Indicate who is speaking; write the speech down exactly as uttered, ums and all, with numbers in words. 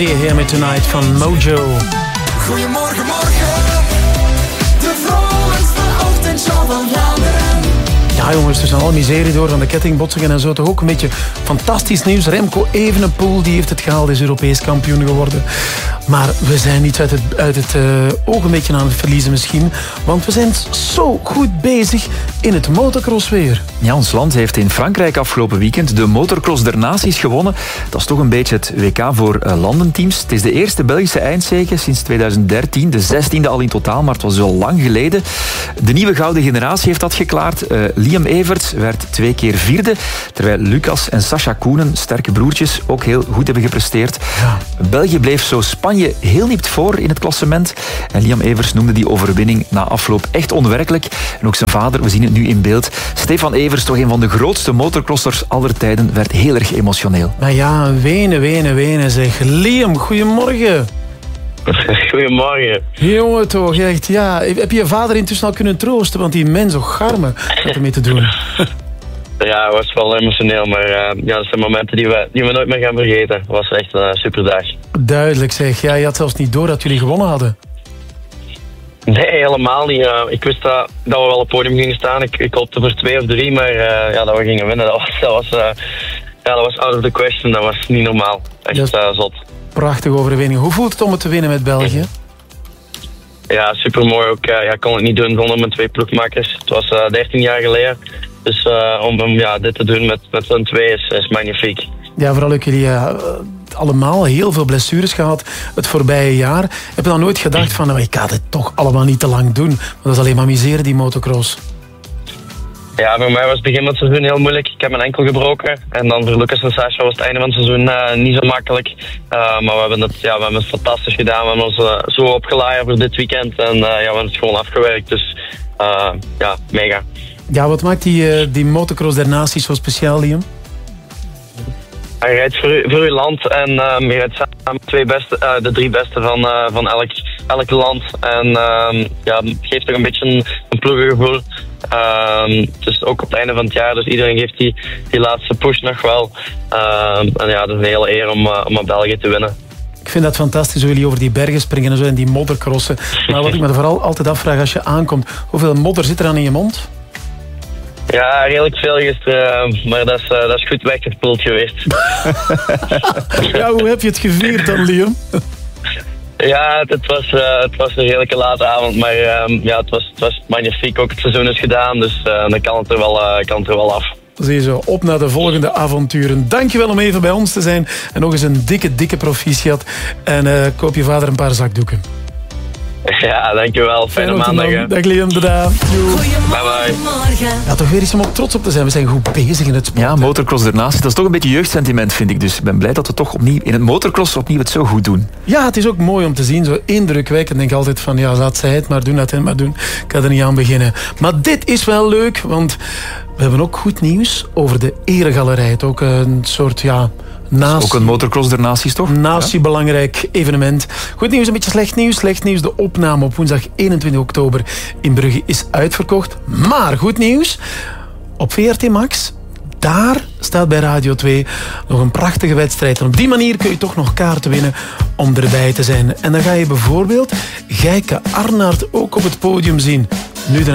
Speaker 1: Hear Me Tonight van Mojo.
Speaker 2: Goedemorgen, morgen. De vrolijkste ochtendshow van Vlaanderen.
Speaker 1: Ja jongens, tussen alle miserie door van de kettingbotsingen en zo toch ook een beetje fantastisch nieuws. Remco Evenepoel die heeft het gehaald, is Europees kampioen geworden. Maar we zijn niet uit het, uit het uh, oog een beetje aan het verliezen misschien. Want we zijn zo goed bezig in het motocross weer.
Speaker 3: Ja, ons land heeft in Frankrijk afgelopen weekend de motocross der naties gewonnen. Dat is toch een beetje het W K voor uh, landenteams. Het is de eerste Belgische eindzege sinds tweeduizend dertien. De zestiende al in totaal, maar het was al lang geleden. De nieuwe gouden generatie heeft dat geklaard. Uh, Liam Everts werd twee keer vierde. Terwijl Lucas en Sacha Koenen, sterke broertjes, ook heel goed hebben gepresteerd. Ja. België bleef zo Spanje heel nipt voor in het klassement. En Liam Everts noemde die overwinning na afloop echt onwerkelijk. En ook zijn vader, we zien het nu in beeld. Stefan Everts, toch een van de grootste motocrossers aller tijden, werd heel erg emotioneel.
Speaker 1: Maar ja, wenen, wenen, wenen zeg. Liam, goedemorgen.
Speaker 4: Goedemorgen.
Speaker 1: Jongen toch, echt. Ja. Heb je je vader intussen al kunnen troosten? Want die mens, zo garme, wat ermee te doen.
Speaker 4: Ja, het was wel emotioneel, maar uh, ja, dat zijn momenten die we, die we nooit meer gaan vergeten. Het was echt een uh, superdag.
Speaker 1: Duidelijk zeg. Ja, je had zelfs niet door dat jullie gewonnen hadden.
Speaker 4: Nee, helemaal niet. Uh, ik wist dat, dat we wel op het podium gingen staan. Ik, ik hoopte voor twee of drie, maar uh, ja, dat we gingen winnen. Dat was, dat was, uh, ja, dat was out of the question. Dat was niet normaal. Echt uh, zot.
Speaker 1: Prachtige overwinning. Hoe voelt het om het te winnen met België?
Speaker 4: Ja, supermooi ook. Uh, ja, ik kon het niet doen zonder mijn twee ploegmakers. Het was uh, dertien jaar geleden. Dus uh, om, om ja, dit te doen met, met z'n twee is, is magnifiek. Ja,
Speaker 1: vooral ook jullie uh, allemaal heel veel blessures gehad het voorbije jaar. Heb je dan nooit gedacht van, nou, ik ga dit toch allemaal niet te lang doen? Want dat is alleen maar miseren, die motocross.
Speaker 4: Ja, voor mij was het begin van het seizoen heel moeilijk. Ik heb mijn enkel gebroken. En dan voor Lucas en Sascha was het einde van het seizoen uh, niet zo makkelijk. Uh, maar we hebben, het, ja, we hebben het fantastisch gedaan. We hebben ons uh, zo opgeladen voor dit weekend. En uh, ja, we hebben het gewoon afgewerkt. Dus uh, ja, mega.
Speaker 1: Ja, wat maakt die, uh, die motocross der naties zo speciaal, Liam?
Speaker 4: Hij rijdt voor, u, voor uw land en uh, je rijdt samen met twee beste, uh, de drie beste van, uh, van elk, elk land. En uh, ja, het geeft toch een beetje een, een ploegengevoel. Uh, dus ook op het einde van het jaar, dus iedereen geeft die, die laatste push nog wel. Uh, en ja, het is een hele eer om, uh, om aan België te winnen.
Speaker 1: Ik vind dat fantastisch hoe jullie over die bergen springen en zo en die moddercrossen. Maar wat ik me vooral altijd afvraag als je aankomt, hoeveel modder zit er aan in je mond?
Speaker 4: Ja, redelijk veel gisteren, maar dat is, uh, dat is goed weggespoeld geweest.
Speaker 1: Ja, hoe heb je het gevierd dan, Liam?
Speaker 4: Ja, het, het, was, uh, het was een redelijke late avond, maar uh, ja, het, was, het was magnifiek. Ook het seizoen is gedaan, dus uh, dan kan het, er wel, uh, kan het er wel af.
Speaker 1: Zie je zo, op naar de volgende avonturen. Dankjewel om even bij ons te zijn. En nog eens een dikke, dikke proficiat. En uh, koop je vader een paar zakdoeken.
Speaker 4: Ja, dankjewel. Fijne maandag. Hè.
Speaker 1: Dag Liam, tada.
Speaker 4: Bye bye.
Speaker 1: Ja, toch weer iets om op trots op te zijn. We zijn goed bezig in het sport.
Speaker 3: Ja, motocross der naties. Dat is toch een beetje jeugdsentiment, vind ik. Dus ik ben blij dat we toch opnieuw in het motocross opnieuw het zo goed doen.
Speaker 1: Ja, het is ook mooi om te zien. Zo indrukwekkend. Ik denk altijd van, ja, laat zij het maar doen, laat het maar doen. Ik ga er niet aan beginnen. Maar dit is wel leuk, want we hebben ook goed nieuws over de Eregalerij. Het ook een soort, ja... Naast,
Speaker 3: ook een motocross der naties, toch?
Speaker 1: Natiebelangrijk ja? evenement. Goed nieuws, een beetje slecht nieuws. Slecht nieuws, de opname op woensdag eenentwintig oktober in Brugge is uitverkocht. Maar goed nieuws, op V R T Max, daar staat bij Radio twee nog een prachtige wedstrijd. En op die manier kun je toch nog kaarten winnen om erbij te zijn. En dan ga je bijvoorbeeld Gijke Arnaert ook op het podium zien. Nu de